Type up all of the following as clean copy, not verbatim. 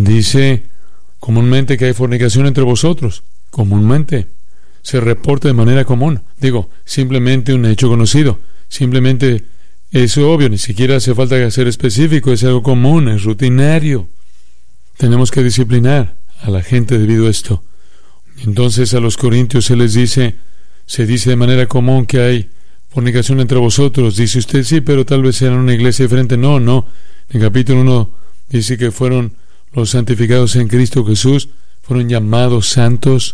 Dice comúnmente que hay fornicación entre vosotros. Comúnmente. Se reporta de manera común. Simplemente un hecho conocido. Simplemente es obvio, ni siquiera hace falta ser específico, es algo común, es rutinario. Tenemos que disciplinar a la gente debido a esto. Entonces a los corintios se dice de manera común que hay fornicación entre vosotros. Dice usted, sí, pero tal vez sea en una iglesia diferente. No. En el capítulo 1 dice que fueron los santificados en Cristo Jesús, fueron llamados santos.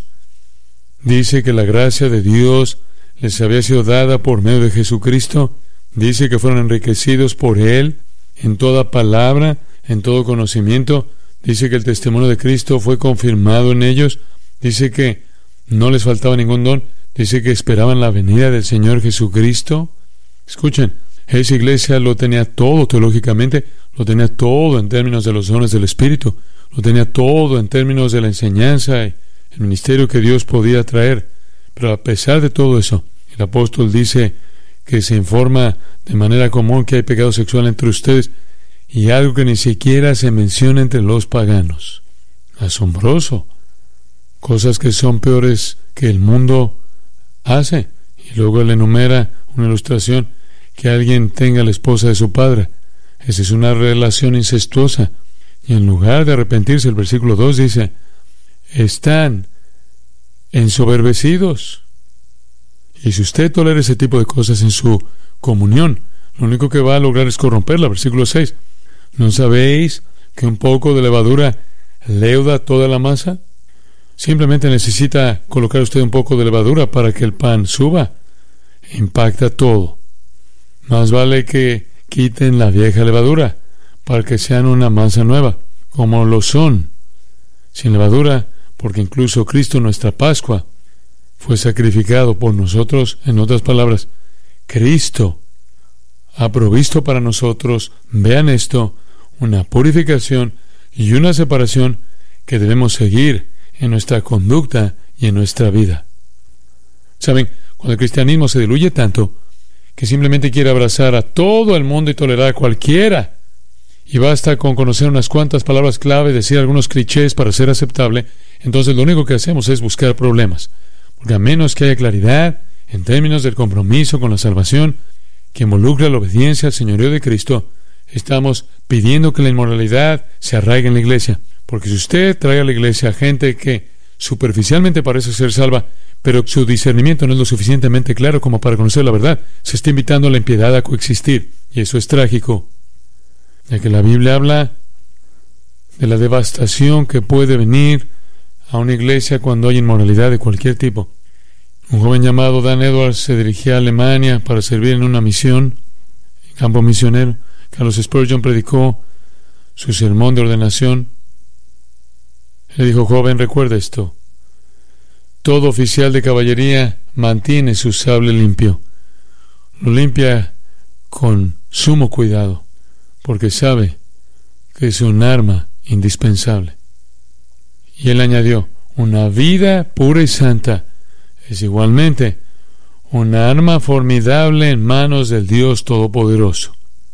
Dice que la gracia de Dios les había sido dada por medio de Jesucristo. Dice que fueron enriquecidos por Él en toda palabra, en todo conocimiento. Dice que el testimonio de Cristo fue confirmado en ellos. Dice que no les faltaba ningún don. Dice que esperaban la venida del Señor Jesucristo. Escuchen, esa iglesia lo tenía todo teológicamente, lo tenía todo en términos de los dones del Espíritu, lo tenía todo en términos de la enseñanza y el ministerio que Dios podía traer. Pero a pesar de todo eso, el apóstol dice que se informa de manera común que hay pecado sexual entre ustedes y algo que ni siquiera se menciona entre los paganos. Asombroso. Cosas que son peores que el mundo hace. Y luego él enumera una ilustración, que alguien tenga la esposa de su padre. Esa es una relación incestuosa. Y en lugar de arrepentirse, el versículo 2 dice, están ensoberbecidos. Y si usted tolera ese tipo de cosas en su comunión, lo único que va a lograr es corromperla. Versículo 6. ¿No sabéis que un poco de levadura leuda toda la masa? Simplemente necesita colocar usted un poco de levadura para que el pan suba. Impacta todo. Más vale que quiten la vieja levadura para que sean una masa nueva, como lo son, sin levadura, porque incluso Cristo, nuestra Pascua, fue sacrificado por nosotros. En otras palabras, Cristo ha provisto para nosotros, vean esto, una purificación y una separación que debemos seguir en nuestra conducta y en nuestra vida. ¿Saben? Cuando el cristianismo se diluye tanto que simplemente quiere abrazar a todo el mundo y tolerar a cualquiera, y basta con conocer unas cuantas palabras clave, decir algunos clichés para ser aceptable, entonces lo único que hacemos es buscar problemas. Porque a menos que haya claridad en términos del compromiso con la salvación que involucra la obediencia al señorío de Cristo, estamos pidiendo que la inmoralidad se arraigue en la iglesia. Porque si usted trae a la iglesia a gente que superficialmente parece ser salva, pero su discernimiento no es lo suficientemente claro como para conocer la verdad, se está invitando a la impiedad a coexistir. Y eso es trágico, ya que la Biblia habla de la devastación que puede venir a una iglesia cuando hay inmoralidad de cualquier tipo. Un joven llamado Dan Edwards se dirigía a Alemania para servir en una misión, en campo misionero. Carlos Spurgeon predicó su sermón de ordenación. Le dijo: joven, recuerda esto. Todo oficial de caballería mantiene su sable limpio. Lo limpia con sumo cuidado, porque sabe que es un arma indispensable. Y él añadió: una vida pura y santa es igualmente una arma formidable en manos del Dios Todopoderoso.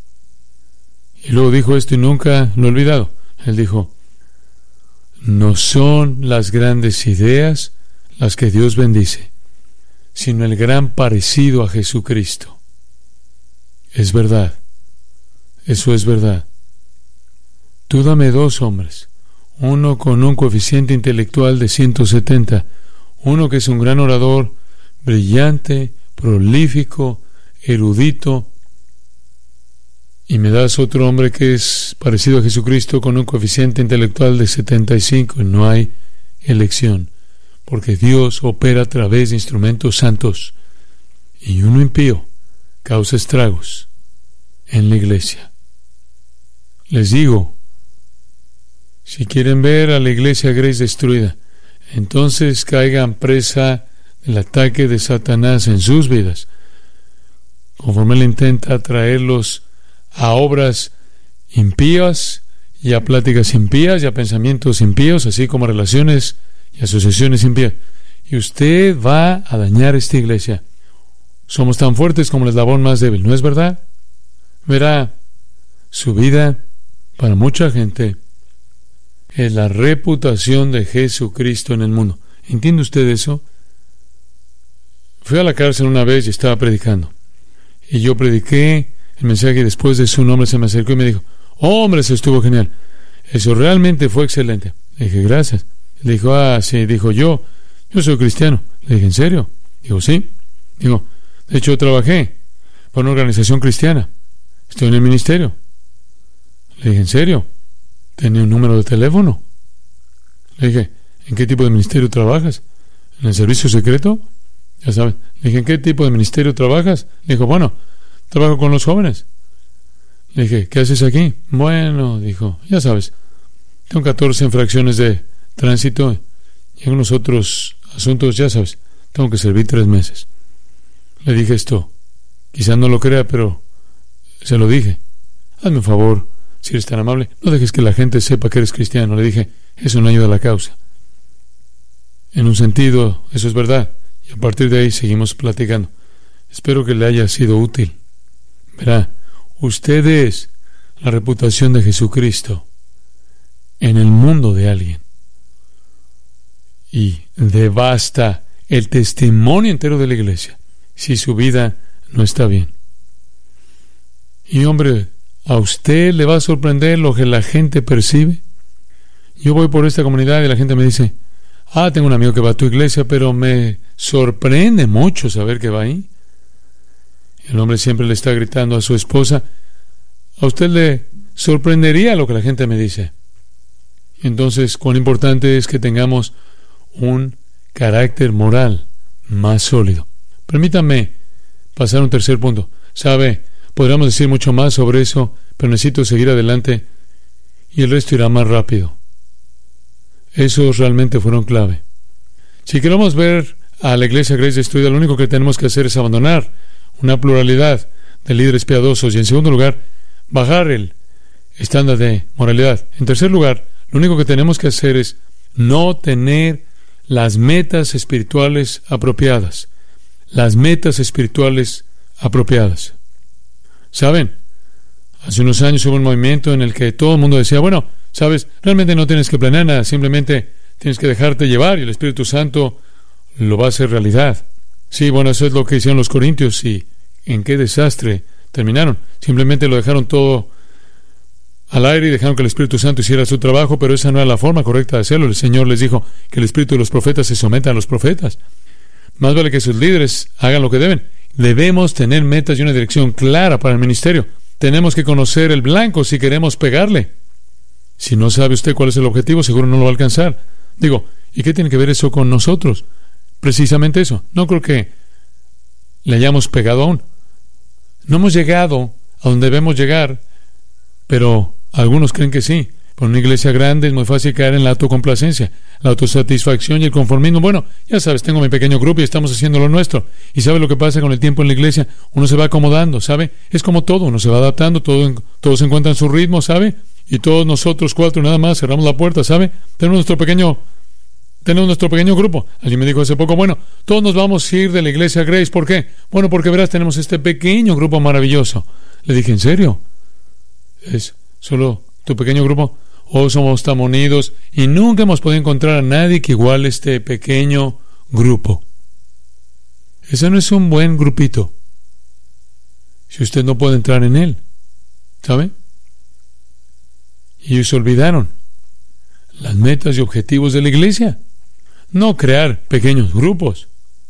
Y luego dijo esto y nunca lo he olvidado. Él dijo: no son las grandes ideas las que Dios bendice, sino el gran parecido a Jesucristo. Es verdad. Eso es verdad. Tú dame 2 hombres, uno con un coeficiente intelectual de 170, uno que es un gran orador, brillante, prolífico, erudito, y me das otro hombre que es parecido a Jesucristo con un coeficiente intelectual de 75, y no hay elección, porque Dios opera a través de instrumentos santos, y uno impío causa estragos en la iglesia. Les digo, si quieren ver a la iglesia Grace destruida, entonces caigan presa del ataque de Satanás en sus vidas, conforme él intenta atraerlos a obras impías y a pláticas impías y a pensamientos impíos, así como a relaciones y asociaciones impías. Y usted va a dañar esta iglesia. Somos tan fuertes como el eslabón más débil, ¿no es verdad? Verá, su vida, para mucha gente, es la reputación de Jesucristo en el mundo. ¿Entiende usted eso? Fui a la cárcel una vez y estaba predicando. Y yo prediqué el mensaje y después de eso un hombre se me acercó y me dijo, hombre, eso estuvo genial. Eso realmente fue excelente. Le dije, gracias. Le dijo, sí. Dijo, yo soy cristiano. Le dije, ¿en serio? Digo, sí. Digo, de hecho, trabajé para una organización cristiana. Estoy en el ministerio. Le dije, ¿en serio? ¿Tenía un número de teléfono? Le dije, ¿en qué tipo de ministerio trabajas? ¿En el servicio secreto? Ya sabes. Le dije, ¿en qué tipo de ministerio trabajas? Le dijo, bueno, trabajo con los jóvenes. Le dije, ¿qué haces aquí? Bueno, dijo, ya sabes, tengo 14 infracciones de tránsito y algunos otros asuntos, ya sabes, tengo que servir 3 meses. Le dije esto, quizás no lo crea, pero se lo dije. Hazme un favor, si eres tan amable, no dejes que la gente sepa que eres cristiano. Le dije, eso no ayuda a la causa. En un sentido, eso es verdad. Y a partir de ahí seguimos platicando. Espero que le haya sido útil. Verá, usted es la reputación de Jesucristo en el mundo de alguien. Y devasta el testimonio entero de la iglesia si su vida no está bien. Y hombre, ¿a usted le va a sorprender lo que la gente percibe? Yo voy por esta comunidad y la gente me dice, tengo un amigo que va a tu iglesia, pero me sorprende mucho saber que va ahí. El hombre siempre le está gritando a su esposa, a usted le sorprendería lo que la gente me dice. Entonces, cuán importante es que tengamos un carácter moral más sólido. Permítame pasar a un tercer punto. Sabe, podríamos decir mucho más sobre eso, pero necesito seguir adelante y el resto irá más rápido. Esos realmente fueron clave. Si queremos ver a la iglesia Grace destruida, lo único que tenemos que hacer es abandonar una pluralidad de líderes piadosos y, en segundo lugar, bajar el estándar de moralidad. En tercer lugar, lo único que tenemos que hacer es no tener las metas espirituales apropiadas. Las metas espirituales apropiadas. ¿Saben? Hace unos años hubo un movimiento en el que todo el mundo decía, bueno, sabes, realmente no tienes que planear nada, simplemente tienes que dejarte llevar y el Espíritu Santo lo va a hacer realidad. Sí, bueno, eso es lo que hicieron los corintios y en qué desastre terminaron. Simplemente lo dejaron todo al aire y dejaron que el Espíritu Santo hiciera su trabajo, pero esa no era la forma correcta de hacerlo. El Señor les dijo que el Espíritu de los profetas se someta a los profetas. Más vale que sus líderes hagan lo que deben. Debemos tener metas y una dirección clara para el ministerio. Tenemos que conocer el blanco si queremos pegarle. Si no sabe usted cuál es el objetivo, seguro no lo va a alcanzar. Digo, ¿y qué tiene que ver eso con nosotros? Precisamente eso. No creo que le hayamos pegado aún. No hemos llegado a donde debemos llegar, pero algunos creen que sí. Por una iglesia grande es muy fácil caer en la autocomplacencia, la autosatisfacción y el conformismo. Bueno, ya sabes, tengo mi pequeño grupo y estamos haciendo lo nuestro. ¿Y sabe lo que pasa con el tiempo en la iglesia? Uno se va acomodando, ¿sabe? Es como todo, uno se va adaptando, todos encuentran su ritmo, ¿sabe? Y todos nosotros 4 nada más cerramos la puerta, ¿sabe? Tenemos nuestro pequeño grupo. Alguien me dijo hace poco, bueno, todos nos vamos a ir de la iglesia Grace. ¿Por qué? Bueno, porque verás, tenemos este pequeño grupo maravilloso. Le dije, ¿en serio? ¿Es solo tu pequeño grupo? Somos tan unidos y nunca hemos podido encontrar a nadie que iguale este pequeño grupo. Ese no es un buen grupito si usted no puede entrar en él, ¿sabe? Y ellos olvidaron las metas y objetivos de la iglesia. No crear pequeños grupos.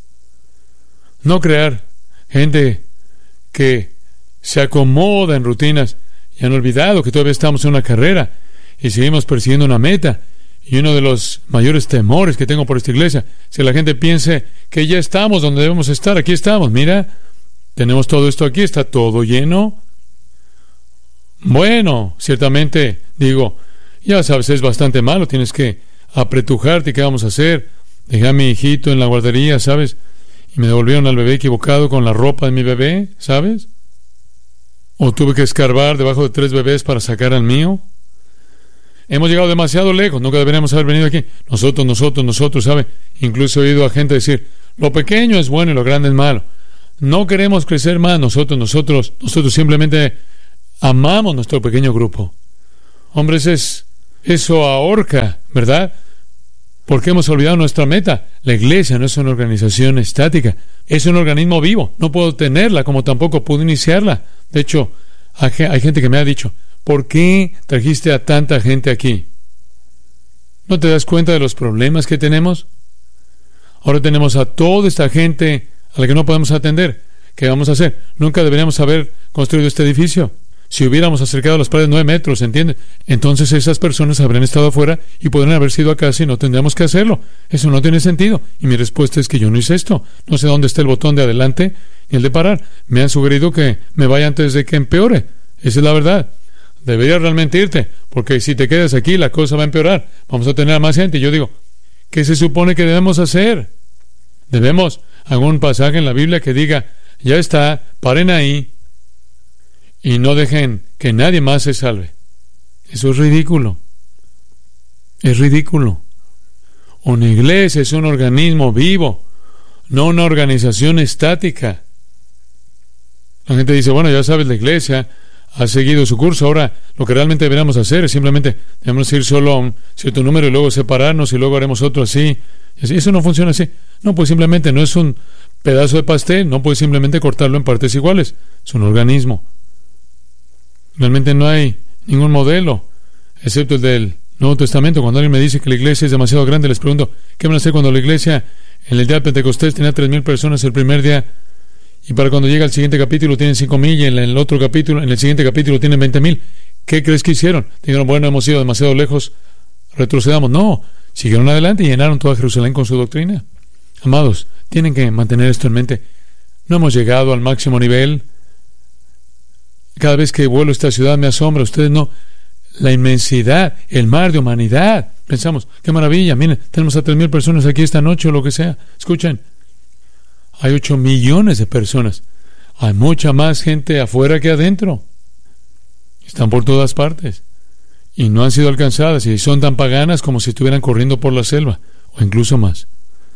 No crear gente que se acomoda en rutinas y han olvidado que todavía estamos en una carrera y seguimos persiguiendo una meta. Y uno de los mayores temores que tengo por esta iglesia, si la gente piense que ya estamos donde debemos estar, aquí estamos, mira, tenemos todo esto aquí, está todo lleno. Bueno, ciertamente, digo, ya sabes, es bastante malo, tienes que apretujarte. ¿Qué vamos a hacer? Dejé a mi hijito en la guardería, ¿sabes? Y me devolvieron al bebé equivocado con la ropa de mi bebé, ¿sabes? O tuve que escarbar debajo de 3 bebés para sacar al mío. Hemos llegado demasiado lejos, nunca deberíamos haber venido aquí. Nosotros, ¿sabe? Incluso he oído a gente decir, lo pequeño es bueno y lo grande es malo. No queremos crecer más, nosotros simplemente amamos nuestro pequeño grupo. Hombre, ese es eso ahorca, ¿verdad? Porque hemos olvidado nuestra meta. La iglesia no es una organización estática, es un organismo vivo. No puedo tenerla como tampoco puedo iniciarla. De hecho, hay gente que me ha dicho, ¿por qué trajiste a tanta gente aquí? ¿No te das cuenta de los problemas que tenemos? Ahora tenemos a toda esta gente a la que no podemos atender. ¿Qué vamos a hacer? Nunca deberíamos haber construido este edificio. Si hubiéramos acercado las paredes 9 metros, ¿entiendes? Entonces esas personas habrían estado afuera y podrían haber sido a casa y no tendríamos que hacerlo. Eso no tiene sentido. Y mi respuesta es que yo no hice esto. No sé dónde está el botón de adelante ni el de parar. Me han sugerido que me vaya antes de que empeore. Esa es la verdad. Deberías realmente irte, porque si te quedas aquí la cosa va a empeorar. Vamos a tener a más gente. Y yo digo, ¿qué se supone que debemos hacer? Debemos, algún pasaje en la Biblia que diga, ya está, paren ahí y no dejen que nadie más se salve. Eso es ridículo. Es ridículo. Una iglesia es un organismo vivo, no una organización estática. La gente dice, bueno, ya sabes, la iglesia ha seguido su curso. Ahora, lo que realmente deberíamos hacer es simplemente, debemos ir solo a un cierto número y luego separarnos y luego haremos otro así. Eso no funciona así. No, pues simplemente no es un pedazo de pastel, no puedes simplemente cortarlo en partes iguales. Es un organismo. Realmente no hay ningún modelo, excepto el del Nuevo Testamento. Cuando alguien me dice que la iglesia es demasiado grande, les pregunto, ¿qué van a hacer cuando la iglesia en el día de Pentecostés tenía 3,000 personas el primer día? Y para cuando llega al siguiente capítulo tienen 5,000 y en el otro capítulo, en el siguiente capítulo tienen 20,000. ¿Qué crees que hicieron? Dijeron, bueno, hemos ido demasiado lejos, retrocedamos. No, siguieron adelante y llenaron toda Jerusalén con su doctrina. Amados, tienen que mantener esto en mente. No hemos llegado al máximo nivel. Cada vez que vuelo a esta ciudad me asombra. Ustedes no. La inmensidad, el mar de humanidad. Pensamos, qué maravilla. Miren, tenemos a 3,000 personas aquí esta noche o lo que sea. Escuchen. Hay 8 millones de personas. Hay mucha más gente afuera que adentro. Están por todas partes. Y no han sido alcanzadas. Y son tan paganas como si estuvieran corriendo por la selva. O incluso más.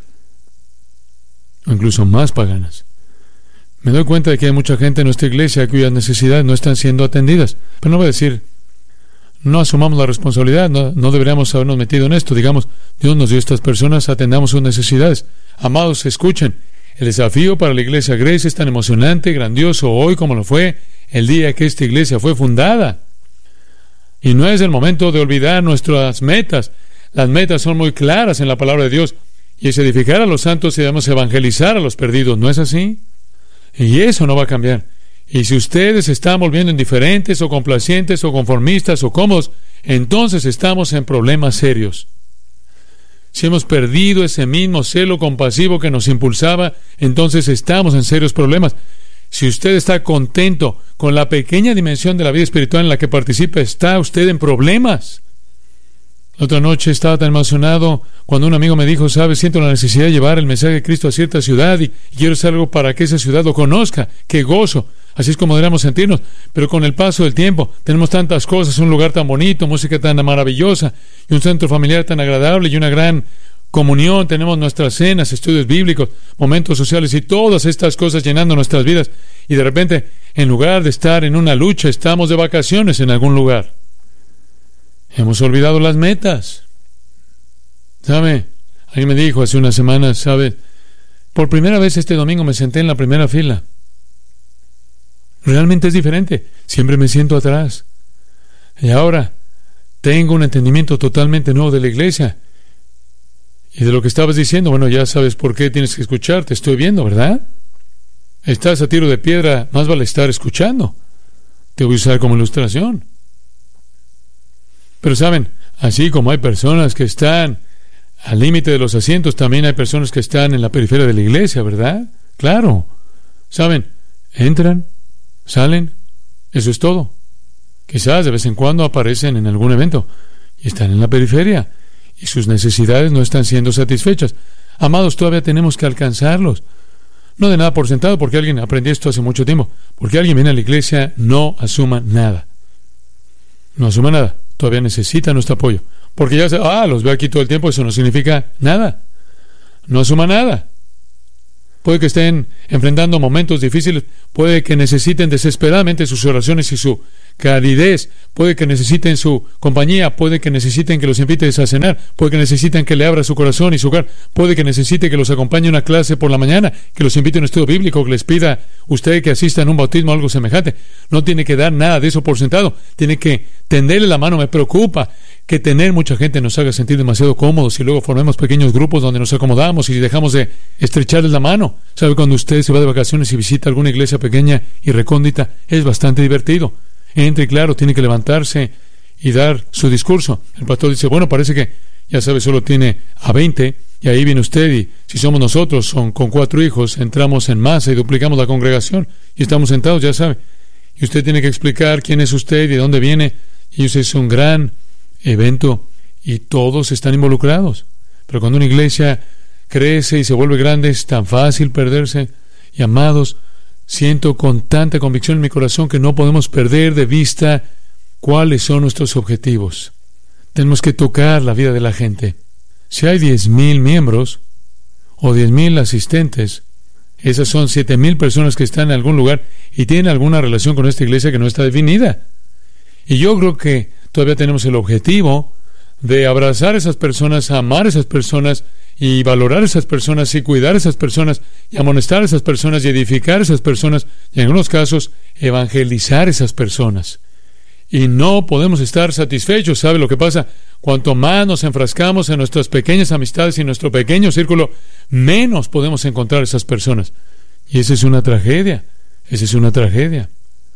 O incluso más paganas. Me doy cuenta de que hay mucha gente en nuestra iglesia cuyas necesidades no están siendo atendidas. Pero no voy a decir, no asumamos la responsabilidad, no deberíamos habernos metido en esto. Digamos, Dios nos dio a estas personas, atendamos sus necesidades. Amados, escuchen, el desafío para la iglesia Grace es tan emocionante, grandioso hoy como lo fue el día que esta iglesia fue fundada. Y no es el momento de olvidar nuestras metas. Las metas son muy claras en la palabra de Dios. Y es edificar a los santos y debemos evangelizar a los perdidos. ¿No es así? Y eso no va a cambiar. Y si ustedes se están volviendo indiferentes o complacientes o conformistas o cómodos, entonces estamos en problemas serios. Si hemos perdido ese mismo celo compasivo que nos impulsaba, entonces estamos en serios problemas. Si usted está contento con la pequeña dimensión de la vida espiritual en la que participa, está usted en problemas. La otra noche estaba tan emocionado cuando un amigo me dijo, sabes, siento la necesidad de llevar el mensaje de Cristo a cierta ciudad y quiero hacer algo para que esa ciudad lo conozca. ¡Qué gozo! Así es como deberíamos sentirnos. Pero con el paso del tiempo tenemos tantas cosas, un lugar tan bonito, música tan maravillosa y un centro familiar tan agradable y una gran comunión. Tenemos nuestras cenas, estudios bíblicos, momentos sociales y todas estas cosas llenando nuestras vidas. Y de repente, en lugar de estar en una lucha, estamos de vacaciones en algún lugar. Hemos olvidado las metas. ¿Sabe? Alguien me dijo hace unas semanas, ¿sabe? Por primera vez este domingo me senté en la primera fila. Realmente es diferente. Siempre me siento atrás. Y ahora tengo un entendimiento totalmente nuevo de la iglesia. Y de lo que estabas diciendo, bueno, ya sabes por qué tienes que escuchar. Te estoy viendo, ¿verdad? Estás a tiro de piedra, más vale estar escuchando. Te voy a usar como ilustración. Pero saben, así como hay personas que están al límite de los asientos, también hay personas que están en la periferia de la iglesia, ¿verdad? Claro. Saben, entran, salen, eso es todo. Quizás de vez en cuando aparecen en algún evento y están en la periferia y sus necesidades no están siendo satisfechas. Amados, todavía tenemos que alcanzarlos. No de nada por sentado, porque alguien aprendió esto hace mucho tiempo. Porque alguien viene a la iglesia, no asuma nada. No asuma nada. Todavía necesita nuestro apoyo. Porque ya los veo aquí todo el tiempo, eso no significa nada. No asuma nada. puede que estén enfrentando momentos difíciles, puede que necesiten desesperadamente sus oraciones y su calidez, puede que necesiten su compañía, puede que necesiten que los invites a cenar, puede que necesiten que le abra su corazón y su hogar, puede que necesite que los acompañe a una clase por la mañana, que los invite a un estudio bíblico, que les pida usted que asista en un bautismo o algo semejante. No tiene que dar nada de eso por sentado, tiene que tenderle la mano. Me preocupa que tener mucha gente nos haga sentir demasiado cómodos y luego formemos pequeños grupos donde nos acomodamos y dejamos de estrecharles la mano. ¿Sabe? Cuando usted se va de vacaciones y visita alguna iglesia pequeña y recóndita, es bastante divertido. Entre y claro, tiene que levantarse y dar su discurso. El pastor dice, bueno, parece que, ya sabe, solo tiene a 20, y ahí viene usted, y si somos nosotros, con 4 hijos, entramos en masa y duplicamos la congregación, y estamos sentados, ya sabe. Y usted tiene que explicar quién es usted y de dónde viene, y eso es un gran evento, y todos están involucrados. Pero cuando una iglesia crece y se vuelve grande, es tan fácil perderse. Y amados, siento con tanta convicción en mi corazón que no podemos perder de vista cuáles son nuestros objetivos. Tenemos que tocar la vida de la gente. Si hay 10,000 miembros o 10,000 asistentes, esas son 7,000 personas que están en algún lugar y tienen alguna relación con esta iglesia que no está definida. Y yo creo que todavía tenemos el objetivo de abrazar a esas personas, amar a esas personas y valorar a esas personas y cuidar a esas personas y amonestar a esas personas y edificar a esas personas y en algunos casos evangelizar a esas personas. Y no podemos estar satisfechos. ¿Sabe lo que pasa? Cuanto más nos enfrascamos en nuestras pequeñas amistades y en nuestro pequeño círculo, menos podemos encontrar a esas personas. Y esa es una tragedia. Esa es una tragedia.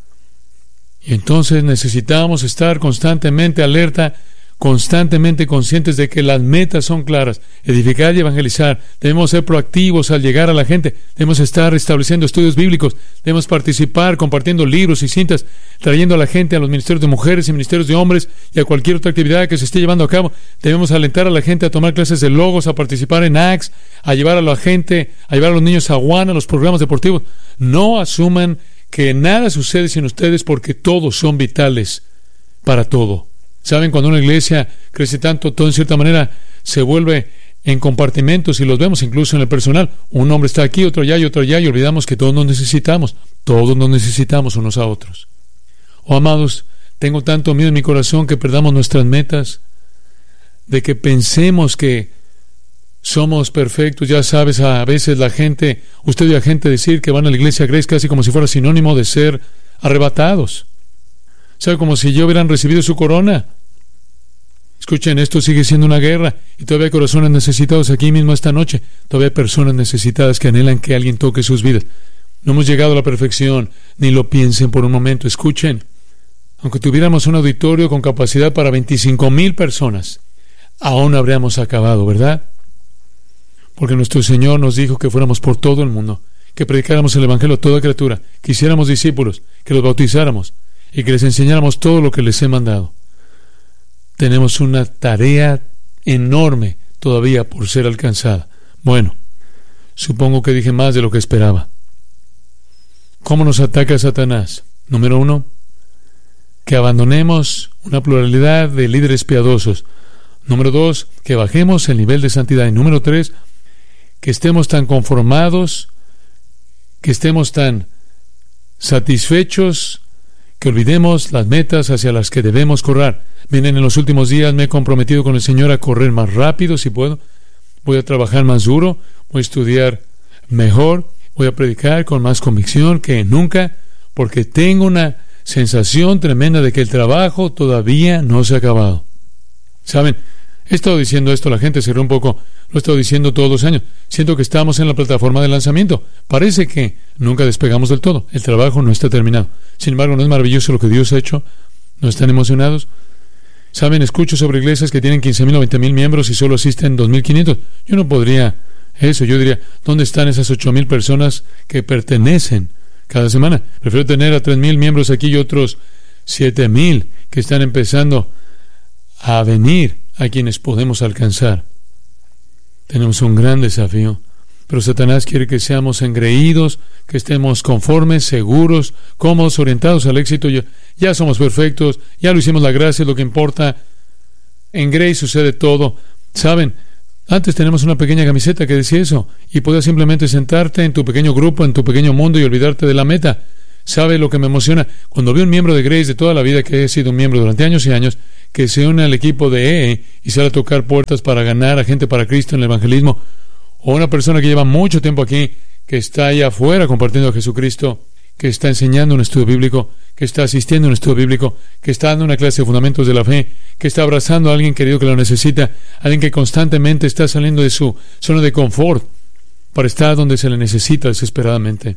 Y entonces necesitamos estar constantemente alerta, constantemente conscientes de que las metas son claras, edificar y evangelizar. Debemos ser proactivos al llegar a la gente, debemos estar estableciendo estudios bíblicos, debemos participar compartiendo libros y cintas, trayendo a la gente a los ministerios de mujeres y ministerios de hombres y a cualquier otra actividad que se esté llevando a cabo. Debemos alentar a la gente a tomar clases de logos, a participar en ACTS, a llevar a la gente, a llevar a los niños a Awana, a los programas deportivos. No asuman que nada sucede sin ustedes, porque todos son vitales para todo. ¿Saben? Cuando una iglesia crece tanto, todo en cierta manera se vuelve en compartimentos, y los vemos incluso en el personal. Un hombre está aquí, otro allá y otro allá, y olvidamos que todos nos necesitamos unos a otros. Oh, amados, tengo tanto miedo en mi corazón que perdamos nuestras metas, de que pensemos que somos perfectos. Ya sabes, a veces la gente, usted oye a gente decir que van a la iglesia Grace casi como si fuera sinónimo de ser arrebatados. ¿Sabe? Como si ya hubieran recibido su corona. Escuchen, esto sigue siendo una guerra, y todavía hay corazones necesitados aquí mismo esta noche. Todavía hay personas necesitadas que anhelan que alguien toque sus vidas. No hemos llegado a la perfección, ni lo piensen por un momento. Escuchen, aunque tuviéramos un auditorio con capacidad para 25,000 personas, aún no habríamos acabado, ¿verdad? Porque nuestro Señor nos dijo que fuéramos por todo el mundo, que predicáramos el Evangelio a toda criatura, que hiciéramos discípulos, que los bautizáramos y que les enseñáramos todo lo que les he mandado. Tenemos una tarea enorme todavía por ser alcanzada. Bueno, supongo que dije más de lo que esperaba. ¿Cómo nos ataca Satanás? Número 1, que abandonemos una pluralidad de líderes piadosos. Número 2, que bajemos el nivel de santidad. Y número 3, que estemos tan conformados, que estemos tan satisfechos, que olvidemos las metas hacia las que debemos correr. Miren, en los últimos días me he comprometido con el Señor a correr más rápido si puedo. Voy a trabajar más duro, voy a estudiar mejor, voy a predicar con más convicción que nunca, porque tengo una sensación tremenda de que el trabajo todavía no se ha acabado. ¿Saben? He estado diciendo esto, la gente se ríe un poco, lo he estado diciendo todos los años. Siento que estamos en la plataforma de lanzamiento. Parece que nunca despegamos del todo. El trabajo no está terminado. Sin embargo, ¿no es maravilloso lo que Dios ha hecho? ¿No están emocionados? ¿Saben? Escucho sobre iglesias que tienen 15,000 o 20,000 miembros y solo asisten 2,500. Yo no podría eso. Yo diría, ¿dónde están esas 8,000 personas que pertenecen cada semana? Prefiero tener a 3,000 miembros aquí y otros 7,000 que están empezando a venir, a quienes podemos alcanzar. Tenemos un gran desafío, pero Satanás quiere que seamos engreídos, que estemos conformes, seguros, cómodos, orientados al éxito. Ya somos perfectos, ya lo hicimos, la gracia es lo que importa. En Grace sucede todo. ¿Saben? Antes tenemos una pequeña camiseta que decía eso, y podías simplemente sentarte en tu pequeño grupo, en tu pequeño mundo y olvidarte de la meta. ¿Sabe lo que me emociona? Cuando veo un miembro de Grace de toda la vida, que he sido un miembro durante años y años, que se une al equipo de EE y sale a tocar puertas para ganar a gente para Cristo en el evangelismo, o una persona que lleva mucho tiempo aquí, que está allá afuera compartiendo a Jesucristo, que está enseñando un estudio bíblico, que está asistiendo a un estudio bíblico, que está dando una clase de fundamentos de la fe, que está abrazando a alguien querido que lo necesita, alguien que constantemente está saliendo de su zona de confort para estar donde se le necesita desesperadamente.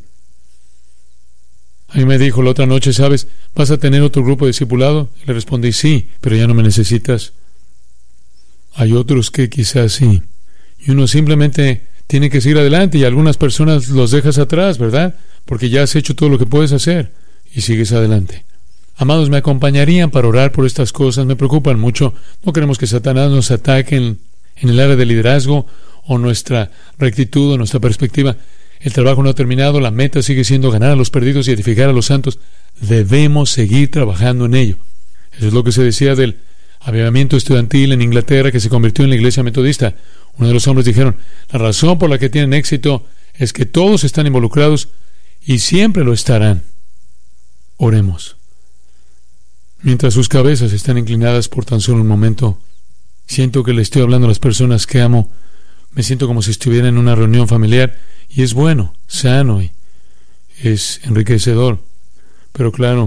A mí me dijo la otra noche, ¿sabes? ¿Vas a tener otro grupo de discipulado? Y le respondí, sí, pero ya no me necesitas. Hay otros que quizás sí. Y uno simplemente tiene que seguir adelante, y algunas personas los dejas atrás, ¿verdad? Porque ya has hecho todo lo que puedes hacer y sigues adelante. Amados, me acompañarían para orar por estas cosas. Me preocupan mucho. No queremos que Satanás nos ataque en el área de liderazgo o nuestra rectitud o nuestra perspectiva. El trabajo no ha terminado, la meta sigue siendo ganar a los perdidos y edificar a los santos. Debemos seguir trabajando en ello. Eso es lo que se decía del avivamiento estudiantil en Inglaterra, que se convirtió en la iglesia metodista. Uno de los hombres dijeron, la razón por la que tienen éxito es que todos están involucrados y siempre lo estarán. Oremos. Mientras sus cabezas están inclinadas por tan solo un momento, siento que le estoy hablando a las personas que amo. Me siento como si estuviera en una reunión familiar, y es bueno, sano y es enriquecedor. Pero claro,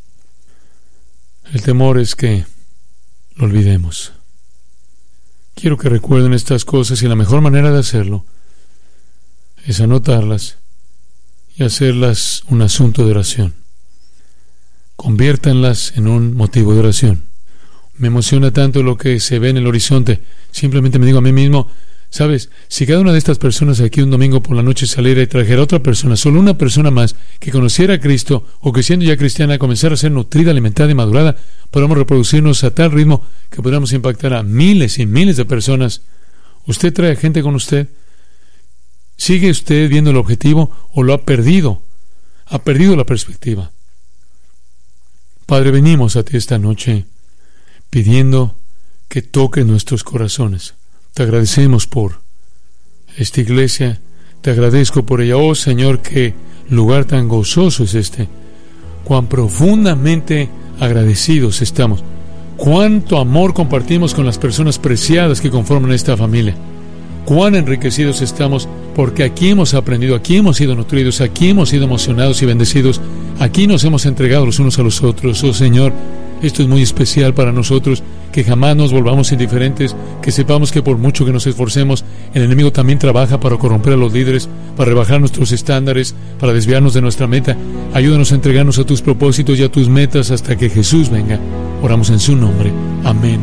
el temor es que lo olvidemos. Quiero que recuerden estas cosas, y la mejor manera de hacerlo es anotarlas y hacerlas un asunto de oración. Conviértanlas en un motivo de oración. Me emociona tanto lo que se ve en el horizonte. Simplemente me digo a mí mismo, ¿sabes? Si cada una de estas personas aquí un domingo por la noche saliera y trajera a otra persona, solo una persona más, que conociera a Cristo, o que siendo ya cristiana comenzara a ser nutrida, alimentada y madurada, podamos reproducirnos a tal ritmo que podamos impactar a miles y miles de personas. ¿Usted trae gente con usted? ¿Sigue usted viendo el objetivo o lo ha perdido? Ha perdido la perspectiva. Padre, venimos a ti esta noche pidiendo que toques nuestros corazones. Te agradecemos por esta iglesia, te agradezco por ella. Oh Señor, qué lugar tan gozoso es este. Cuán profundamente agradecidos estamos. Cuánto amor compartimos con las personas preciadas que conforman esta familia. Cuán enriquecidos estamos porque aquí hemos aprendido, aquí hemos sido nutridos, aquí hemos sido emocionados y bendecidos, aquí nos hemos entregado los unos a los otros. Oh Señor, esto es muy especial para nosotros, que jamás nos volvamos indiferentes, que sepamos que por mucho que nos esforcemos, el enemigo también trabaja para corromper a los líderes, para rebajar nuestros estándares, para desviarnos de nuestra meta. Ayúdanos a entregarnos a tus propósitos y a tus metas hasta que Jesús venga. Oramos en su nombre. Amén.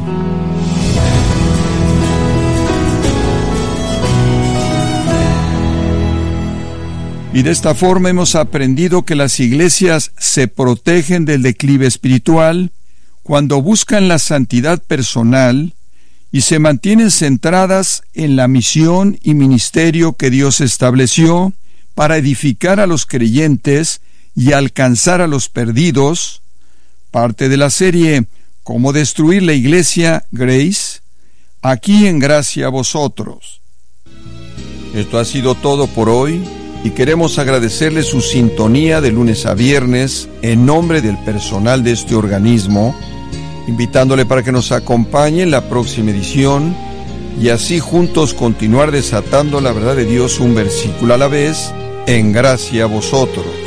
Y de esta forma hemos aprendido que las iglesias se protegen del declive espiritual cuando buscan la santidad personal y se mantienen centradas en la misión y ministerio que Dios estableció para edificar a los creyentes y alcanzar a los perdidos. Parte de la serie Cómo destruir la iglesia Grace, aquí en Gracia a Vosotros. Esto ha sido todo por hoy, y queremos agradecerle su sintonía de lunes a viernes en nombre del personal de este organismo, invitándole para que nos acompañe en la próxima edición y así juntos continuar desatando la verdad de Dios un versículo a la vez en Gracia a Vosotros.